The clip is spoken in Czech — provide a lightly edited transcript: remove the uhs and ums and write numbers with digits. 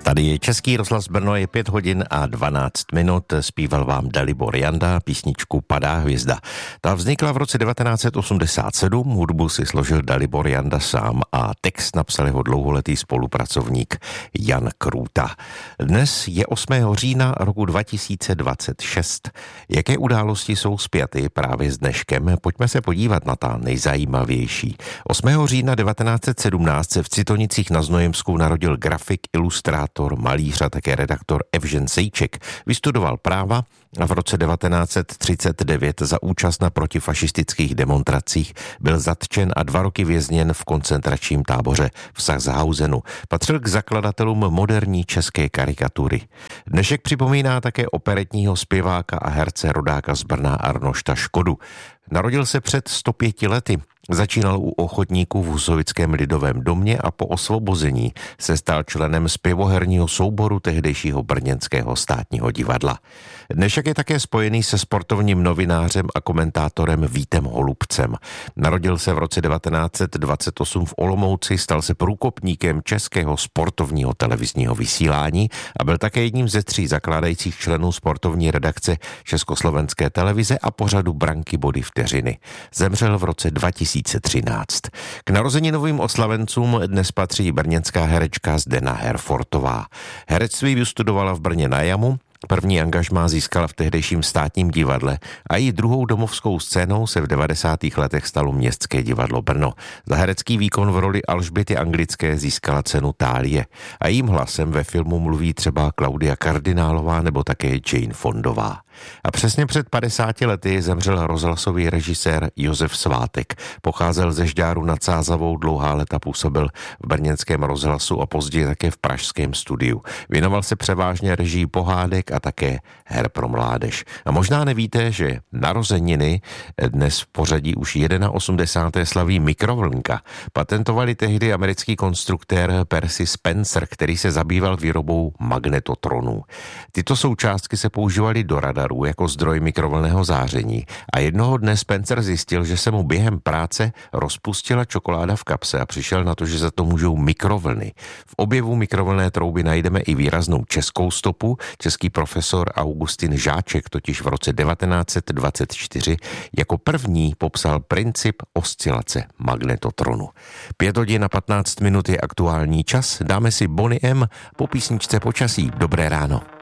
Tady je Český rozhlas Brno, je 5 hodin a 12 minut. Zpíval vám Dalibor Janda písničku Padá hvězda. Ta vznikla v roce 1987, hudbu si složil Dalibor Janda sám a text napsal jeho dlouholetý spolupracovník Jan Krůta. Dnes je 8. října roku 2026. Jaké události jsou spjaty právě s dneškem? Pojďme se podívat na ta nejzajímavější. 8. října 1917 se v Citonicích na Znojemsku narodil grafik, ilustrátor, malíř a také redaktor Evžen Sejček. Vystudoval práva a v roce 1939 za účast na protifašistických demonstracích byl zatčen a 2 roky vězněn v koncentračním táboře v Sachsenhausenu. Patřil k zakladatelům moderní české karikatury. Dnešek připomíná také operetního zpěváka a herce rodáka z Brna Arnošta Škodu. Narodil se před 105 lety. Začínal u ochotníků v Husovickém lidovém domě a po osvobození se stal členem zpěvoherního souboru tehdejšího brněnského státního divadla. Dnešek je také spojený se sportovním novinářem a komentátorem Vítem Holubcem. Narodil se v roce 1928 v Olomouci, stal se průkopníkem českého sportovního televizního vysílání a byl také jedním ze 3 zakládajících členů sportovní redakce Československé televize a pořadu Branky body vteřiny. Zemřel v roce 2013. K narozeninovým oslavencům dnes patří brněnská herečka Zdena Herfortová. Herectví vystudovala v Brně na Jamu, první angažmá získala v tehdejším státním divadle a její druhou domovskou scénou se v 90. letech stalo Městské divadlo Brno. Za herecký výkon v roli Alžběty Anglické získala cenu Thálie a jím hlasem ve filmu mluví třeba Klaudia Kardinálová nebo také Jane Fondová. A přesně před 50 lety zemřel rozhlasový režisér Josef Svátek. Pocházel ze Žďáru nad Sázavou, dlouhá léta působil v brněnském rozhlasu a později také v pražském studiu. Věnoval se převážně režii pohádek a také her pro mládež. A možná nevíte, že narozeniny dnes v pořadí už 81. slaví mikrovlnka. Patentovali tehdy americký konstruktér Percy Spencer, který se zabýval výrobou magnetotronů. Tyto součástky se používaly do radarů jako zdroj mikrovlnného záření a jednoho dne Spencer zjistil, že se mu během práce rozpustila čokoláda v kapse a přišel na to, že za to můžou mikrovlny. V objevu mikrovlnné trouby najdeme i výraznou českou stopu. Český profesor Augustin Žáček totiž v roce 1924 jako první popsal princip oscilace magnetotronu. 5 hodin a 15 minut je aktuální čas. Dáme si Boney M po písničce Počasí. Dobré ráno.